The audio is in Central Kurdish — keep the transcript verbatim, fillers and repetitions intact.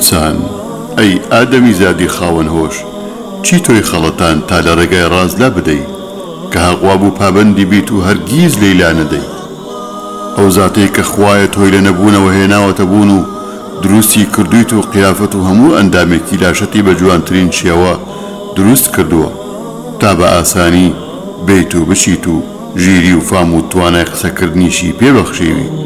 ئینسان ئەی ئادەمی زادی خاوەن هۆش چی تۆی خەڵەتان تا لە ڕێگای ڕاست لا بدەی کە هەڵوا بوو پابەندی بیت و هەرگیز لەیلا نەدەی ئەو زاتەی کە خوایە تۆی لە نەبوونەوە هێناوەتە بوون و دروستی کردویت و قیافەت و هەموو ئەندامێکی لاشەتی بە جوانترین شێوە دروست کردووە تا بە ئاسانی بیت و بچیت و ژیری و فام و توانای قسەکردنیشی پێبەخشیوی